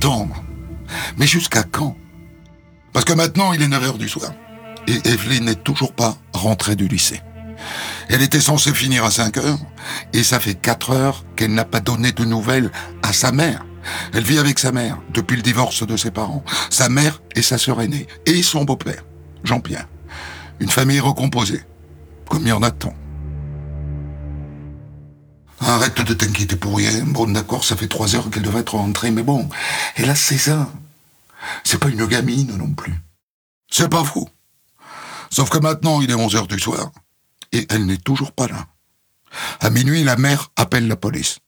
attendre. Mais jusqu'à quand? Parce que maintenant, il est 9h du soir. Et Evelyne n'est toujours pas rentrée du lycée. Elle était censée finir à 5h, et ça fait 4 heures qu'elle n'a pas donné de nouvelles à sa mère. Elle vit avec sa mère depuis le divorce de ses parents, sa mère et sa sœur aînée, et son beau-père, Jean-Pierre. Une famille recomposée, comme il y en a tant. Arrête de t'inquiéter pour rien. Bon, d'accord, ça fait 3 heures qu'elle devrait être rentrée, mais bon, elle a 16 ans. C'est pas une gamine non plus. C'est pas fou. Sauf que maintenant, il est 11h du soir, et elle n'est toujours pas là. À minuit, la mère appelle la police.